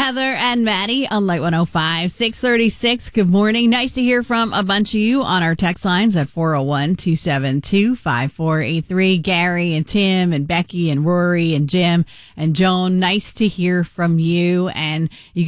Heather and Maddie on Light 105, 636. Good morning. Nice to hear from a bunch of you on our text lines at 401-272-5483. Gary and Tim and Becky and Rory and Jim and Joan. Nice to hear from you. And you